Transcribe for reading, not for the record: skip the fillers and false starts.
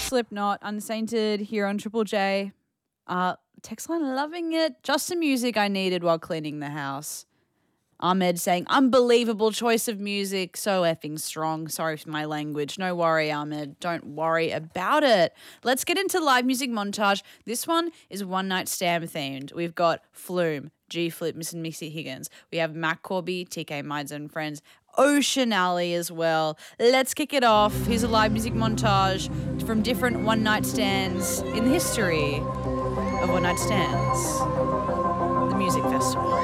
Slipknot, Unsainted here on Triple J. Text line loving it. Just the music I needed while cleaning the house. Ahmed saying, unbelievable choice of music. So effing strong. Sorry for my language. No worry, Ahmed. Don't worry about it. Let's get into live music montage. This one is One Night Stand themed. We've got Flume, G-Flip, Miss and Missy Higgins. We have Mac Corby, TK Mides and Friends, Ocean Alley as well. Let's kick it off. Here's a live music montage from different one night stands in the history of one night stands. The music festival.